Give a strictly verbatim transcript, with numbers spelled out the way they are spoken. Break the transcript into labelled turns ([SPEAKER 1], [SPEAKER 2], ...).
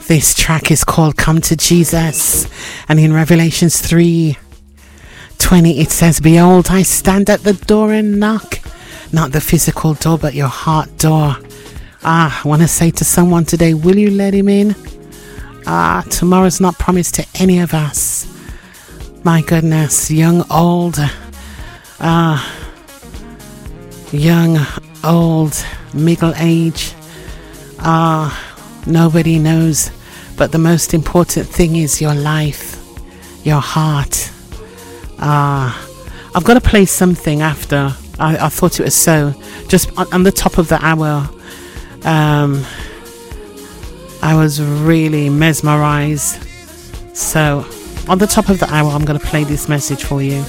[SPEAKER 1] This track is called Come to Jesus, and in Revelations three twenty it says, behold, I stand at the door and knock. Not the physical door, but your heart door. Ah, I want to say to someone today, will you let him in? Ah, tomorrow's not promised to any of us. My goodness, young, old, ah, young, old, middle age, ah, nobody knows. But the most important thing is your life, your heart. Ah, I've got to play something after. I, I thought it was so. Just on, on the top of the hour, um, I was really mesmerized. So, on the top of the hour, I'm going to play this message for you.